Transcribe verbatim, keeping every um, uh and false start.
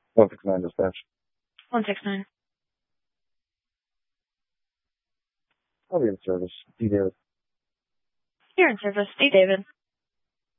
one six nine dispatch. one six nine. I'll be in service. D. David. You're in service. D. David.